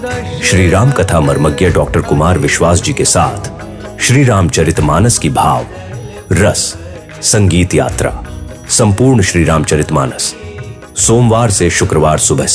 श्री राम कथा मर्मज्ञ डॉक्टर कुमार विश्वास जी के साथ श्री रामचरितमानस की भाव, रस, संगीत यात्रा, संपूर्ण श्री रामचरितमानस, सोमवार से शुक्रवार सुबह